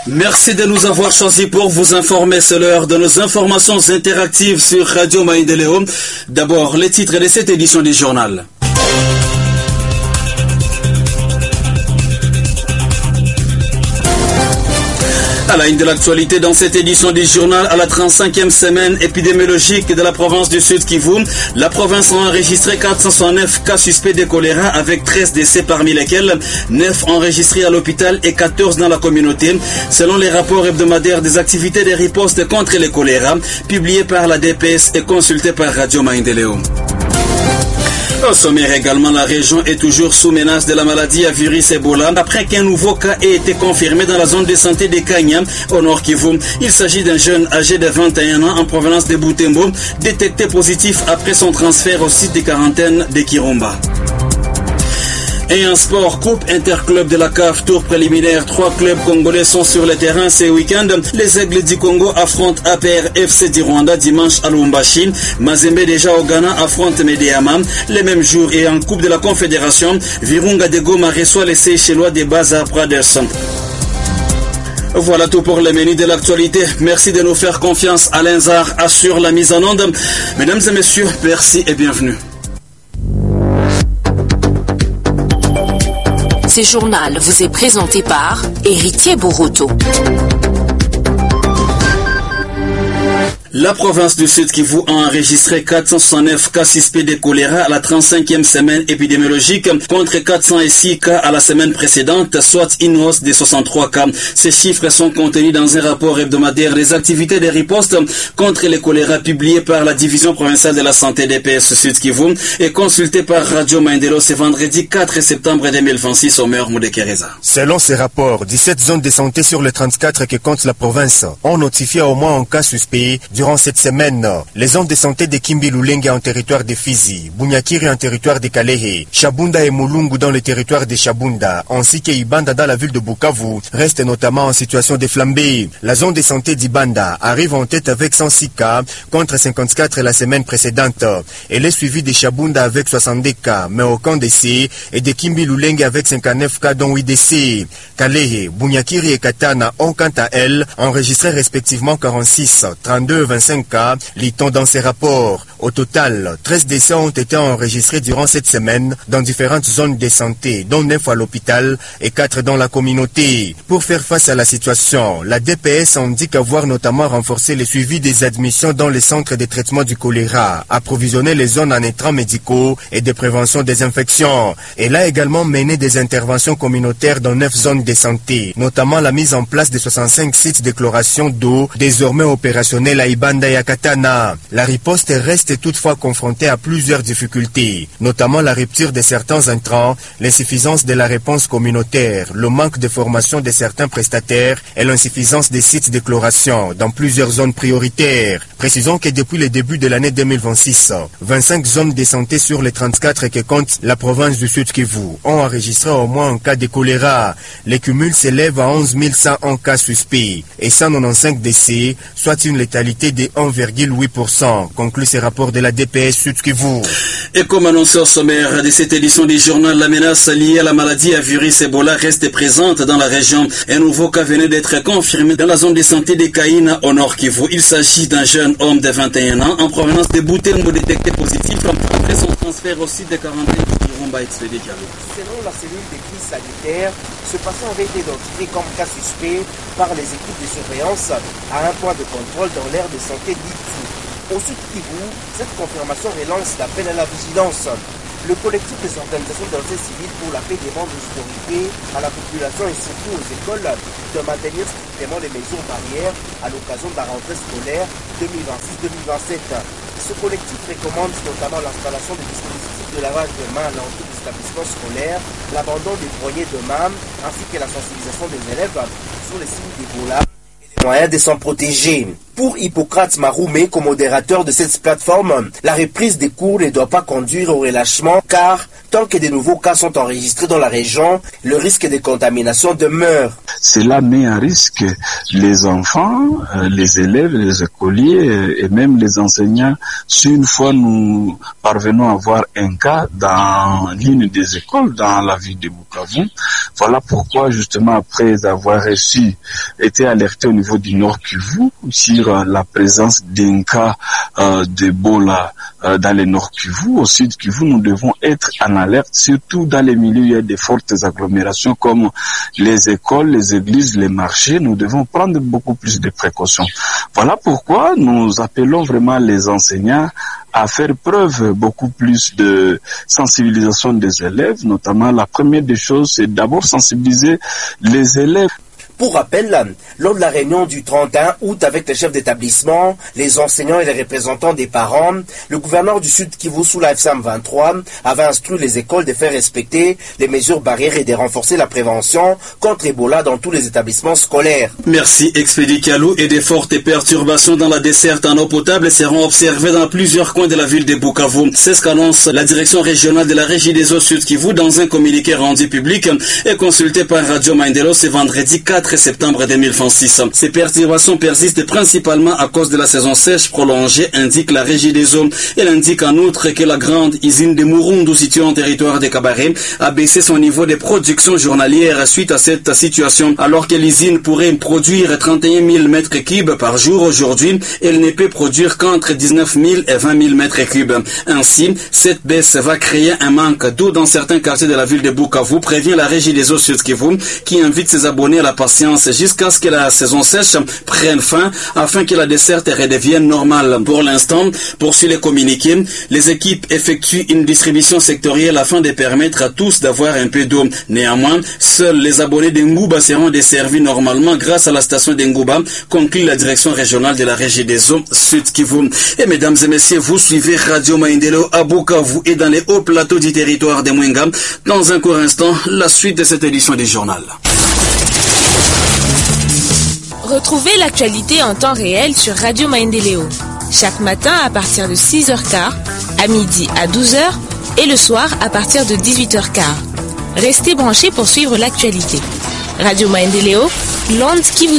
Merci de nous avoir choisis pour vous informer. C'est l'heure de nos informations interactives sur Radio Maendeleo. D'abord, les titres de cette édition du journal. À la une de l'actualité dans cette édition du journal, à la 35e semaine épidémiologique de la province du Sud Kivu, la province a enregistré 469 cas suspects de choléra avec 13 décès parmi lesquels 9 enregistrés à l'hôpital et 14 dans la communauté, selon les rapports hebdomadaires des activités de riposte contre le choléra, publiés par la DPS et consultés par Radio Maendeleo. Au sommaire également, la région est toujours sous menace de la maladie à virus Ebola après qu'un nouveau cas ait été confirmé dans la zone de santé de Kanya, au Nord Kivu. Il s'agit d'un jeune âgé de 21 ans en provenance de Butembo, détecté positif après son transfert au site de quarantaine de Kirumba. Et en sport, Coupe Interclub de la CAF, tour préliminaire. 3 clubs congolais sont sur le terrain ce week-end. Les Aigles du Congo affrontent APR FC du Rwanda dimanche à Lubumbashi. Mazembe déjà au Ghana affronte Medeama. Les mêmes jours et en Coupe de la Confédération, Virunga de Goma reçoit les Seychellois de Baza Brothers. Voilà tout pour les menus de l'actualité. Merci de nous faire confiance. Alain Zar assure la mise en onde. Mesdames et messieurs, merci et bienvenue. Ce journal vous est présenté par Héritier Boroto. La province du Sud Kivu a enregistré 469 cas suspects de choléra à la 35e semaine épidémiologique contre 406 cas à la semaine précédente, soit une hausse de 63 cas. Ces chiffres sont contenus dans un rapport hebdomadaire des activités de riposte contre le choléra publié par la division provinciale de la santé DPS Sud Kivu et consulté par Radio Maendeleo ce vendredi 4 septembre 2026 au maire Moudekereza. Selon ces rapports, 17 zones de santé sur les 34 que compte la province ont notifié au moins un cas suspect durant cette semaine. Les zones de santé de Kimbi Lulenge en territoire de Fizi, Bunyakiri en territoire de Kalehe, Shabunda et Mulungu dans le territoire de Shabunda, ainsi que Ibanda dans la ville de Bukavu, restent notamment en situation de flambée. La zone de santé d'Ibanda arrive en tête avec 106 cas contre 54 la semaine précédente. Elle est suivie de Shabunda avec 62 cas, mais aucun décès, et de Kimbi Lulenge avec 59 cas dont 8 décès. Kalehe, Bunyakiri et Katana ont quant à elles enregistré respectivement 46, 32 et 25 cas, lit-on dans ces rapports. Au total, 13 décès ont été enregistrés durant cette semaine dans différentes zones de santé, dont 9 à l'hôpital et 4 dans la communauté. Pour faire face à la situation, la DPS indique avoir notamment renforcé le suivi des admissions dans les centres de traitement du choléra, approvisionné les zones en étrants médicaux et de prévention des infections. Elle a également mené des interventions communautaires dans 9 zones de santé, notamment la mise en place de 65 sites d'échloration d'eau, désormais opérationnels à Ibanda et à Katana. La riposte reste toutefois confrontée à plusieurs difficultés, notamment la rupture de certains intrants, l'insuffisance de la réponse communautaire, le manque de formation de certains prestataires et l'insuffisance des sites d'échloration dans plusieurs zones prioritaires. Précisons que depuis le début de l'année 2026, 25 zones de santé sur les 34 que compte la province du Sud Kivu ont enregistré au moins un cas de choléra. Le cumul s'élève à 11 101 cas suspects et 195 décès, soit une létalité de 1,8%, conclut ce rapport de la DPS Sud Kivu. Et comme annoncé au sommaire de cette édition du journal, la menace liée à la maladie à virus Ebola reste présente dans la région. Un nouveau cas venait d'être confirmé dans la zone de santé de Kaina au Nord Kivu. Il s'agit d'un jeune homme de 21 ans en provenance de Butembo détecté positif après son transfert au site de quarantaine de Kirumba expédié. Selon la cellule de crise sanitaire, ce patient avait été identifié comme cas suspect par les équipes de surveillance à un point de contrôle dans l'aire de santé d'Itsu. Au Sud Kivu, cette confirmation relance l'appel à la vigilance. Le collectif des organisations de la société civile pour la paix demande aux autorités, à la population et surtout aux écoles de maintenir strictement les mesures barrières à l'occasion de la rentrée scolaire 2026-2027. Ce collectif recommande notamment l'installation de dispositifs de lavage de mains à l'entrée des établissements scolaires, l'abandon des poignées de main ainsi que la sensibilisation des élèves sur les signes d'Ebola et les moyens de s'en protéger. Pour Hippocrate Maroumé, co-modérateur de cette plateforme, la reprise des cours ne doit pas conduire au relâchement car tant que de nouveaux cas sont enregistrés dans la région, le risque de contamination demeure. Cela met en risque les enfants, les élèves, les écoliers et même les enseignants. Si une fois nous parvenons à avoir un cas dans l'une des écoles dans la ville de Bukavu, voilà pourquoi justement après avoir été alerté au niveau du Nord Kivu sur la présence d'un cas d'Ebola dans le Nord Kivu, au Sud Kivu, nous devons être en alerte, surtout dans les milieux où il y a de fortes agglomérations comme les écoles, les églises, les marchés. Nous devons prendre beaucoup plus de précautions. Voilà pourquoi nous appelons vraiment les enseignants à faire preuve beaucoup plus de sensibilisation des élèves. Notamment, la première des choses, c'est d'abord sensibiliser les élèves. Pour rappel, lors de la réunion du 31 août avec les chefs d'établissement, les enseignants et les représentants des parents, le gouverneur du Sud Kivu sous la FSAM 23 avait instruit les écoles de faire respecter les mesures barrières et de renforcer la prévention contre Ebola dans tous les établissements scolaires. Merci Expédie Kalou. Et des fortes perturbations dans la desserte en eau potable seront observées dans plusieurs coins de la ville de Bukavu. C'est ce qu'annonce la direction régionale de la Régie des eaux Sud Kivu dans un communiqué rendu public et consulté par Radio Maendeleo ce vendredi 4 septembre 2026. Ces perturbations persistent principalement à cause de la saison sèche prolongée, indique la Régie des eaux. Elle indique en outre que la grande usine de Murundu située en territoire de Kabaré a baissé son niveau de production journalière suite à cette situation. Alors que l'usine pourrait produire 31 000 mètres cubes par jour aujourd'hui, elle ne peut produire qu'entre 19 000 et 20 000 mètres cubes. Ainsi, cette baisse va créer un manque d'eau dans certains quartiers de la ville de Bukavu, prévient la Régie des eaux Sud Kivu, qui invite ses abonnés à la patience jusqu'à ce que la saison sèche prenne fin afin que la desserte redevienne normale. Pour l'instant, poursuit le communiqué, les équipes effectuent une distribution sectorielle afin de permettre à tous d'avoir un peu d'eau. Néanmoins, seuls les abonnés d'Ngouba seront desservis normalement grâce à la station d'Ngouba, conclut la direction régionale de la Régie des eaux Sud Kivu. Et mesdames et messieurs, vous suivez Radio Maendeleo à Bukavu et dans les hauts plateaux du territoire de Mwenga. Dans un court instant, la suite de cette édition du journal. Retrouvez l'actualité en temps réel sur Radio Maendeleo. Chaque matin à partir de 6h15, à midi à 12h et le soir à partir de 18h15. Restez branchés pour suivre l'actualité. Radio Maendeleo, l'onde qui vous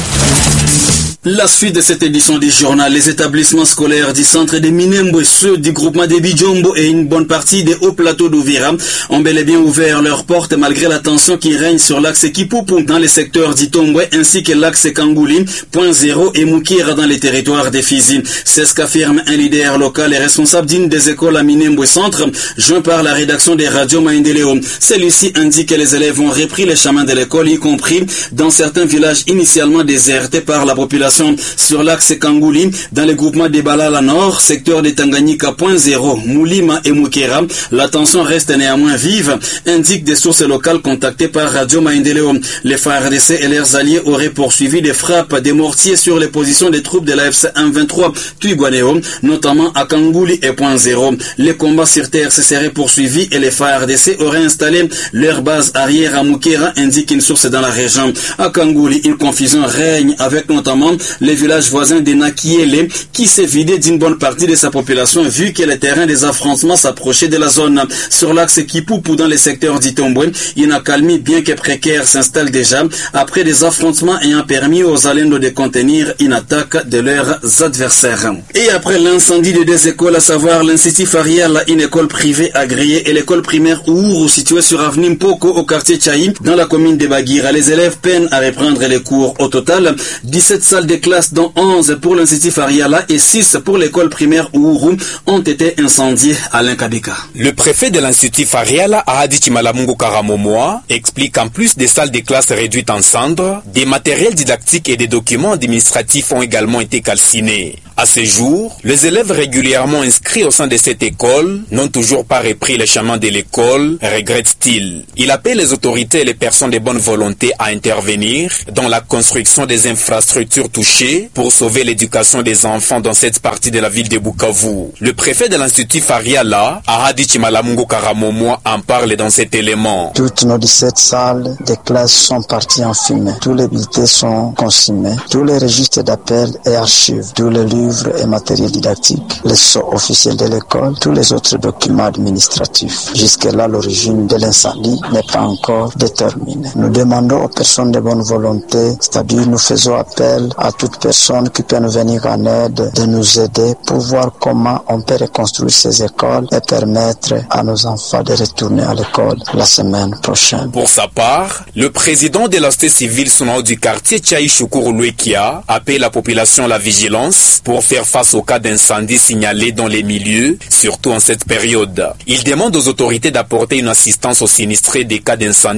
unit. La suite de cette édition du journal, les établissements scolaires du centre de Minembwe, ceux du groupement de Bijombo et une bonne partie des hauts plateaux d'Ouvira ont bel et bien ouvert leurs portes malgré la tension qui règne sur l'axe Kipupu dans les secteurs d'Itombwe ainsi que l'axe Kangouli, Point Zéro et Moukira dans les territoires des Fizi. C'est ce qu'affirme un leader local et responsable d'une des écoles à Minembwe Centre, joint par la rédaction des radios Maendeleo. Celui-ci indique que les élèves ont repris les chemins de l'école, y compris dans certains villages initialement désertés par la population. Sur l'axe Kangouli, dans le groupement de Balala Nord, secteur de Tanganyika, Point Zéro, Moulima et Moukera, la tension reste néanmoins vive, indiquent des sources locales contactées par Radio Maendeleo. Les FARDC et leurs alliés auraient poursuivi des frappes des mortiers sur les positions des troupes de la FC 123 Twigwaneo, notamment à Kangouli et Point Zéro. Les combats sur terre se seraient poursuivis et les FARDC auraient installé leur base arrière à Moukera, indique une source dans la région. À Kangouli, une confusion règne avec notamment les villages voisins de Nakiele qui s'est vidé d'une bonne partie de sa population vu que le terrain des affrontements s'approchait de la zone. Sur l'axe Kipupu dans les secteurs d'Itombwe, une accalmie bien que précaire s'installe déjà après des affrontements ayant permis aux Alendo de contenir une attaque de leurs adversaires. Et après l'incendie de deux écoles, à savoir l'Institut Fariala, une école privée agréée, et l'école primaire Ouru située sur avenue Mpoko au quartier Tchaï dans la commune de Bagira, les élèves peinent à reprendre les cours. Au total, 17 salles de classe dont 11 pour l'Institut Fariala et 6 pour l'école primaire Ouru ont été incendiées à l'Inkabika. Le préfet de l'Institut Fariala, Ahadi Chimalamungu Karamomoa, explique qu'en plus des salles de classe réduites en cendres, des matériels didactiques et des documents administratifs ont également été calcinés. À ce jour, les élèves régulièrement inscrits au sein de cette école n'ont toujours pas repris le chemin de l'école, regrette-t-il. Il appelle les autorités et les personnes de bonne volonté à intervenir dans la construction des infrastructures touchées pour sauver l'éducation des enfants dans cette partie de la ville de Bukavu. Le préfet de l'Institut Fariala, Ahadi Chimalamungu Karamomoa, en parle dans cet élément. Toutes nos 17 salles de classe sont parties en fumée. Tous les bulletins sont consumés. Tous les registres d'appel et archives, tous les livres et matériels didactiques, les sceaux officiels de l'école, tous les autres documents administratifs. Jusque-là, l'origine de l'incendie n'est pas encore déterminée. Nous demandons aux personnes de bonne volonté, c'est-à-dire nous faisons appel à toute personne qui peut nous venir en aide, de nous aider pour voir comment on peut reconstruire ces écoles et permettre à nos enfants de retourner à l'école la semaine prochaine. Pour sa part, le président de la société civile sonore du quartier Tchaï Choukuru Lwekia appelle la population à la vigilance pour faire face aux cas d'incendie signalés dans les milieux, surtout en cette période. Il demande aux autorités d'apporter une assistance aux sinistrés des cas d'incendie